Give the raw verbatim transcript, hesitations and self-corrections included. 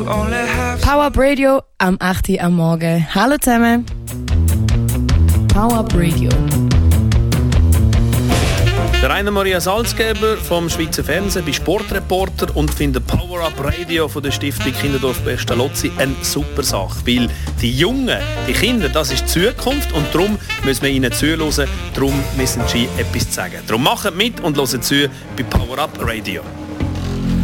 Power Up Radio am acht Uhr am Morgen. Hallo zusammen. Power Up Radio. Der Rainer Maria Salzgeber vom Schweizer Fernsehen, bin Sportreporter und finde Power Up Radio von der Stiftung Kinderdorf Pestalozzi eine super Sache. Weil die Jungen, die Kinder, das ist die Zukunft und darum müssen wir ihnen zuhören. Darum müssen sie etwas sagen. Darum machen mit und hören zu bei Power Up Radio.